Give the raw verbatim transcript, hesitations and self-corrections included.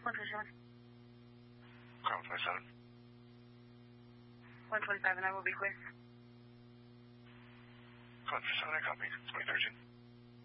one twenty-seven. Ground twenty-seven. one twenty-seven, I will be clear. Ground twenty-seven, I copy. twenty thirteen.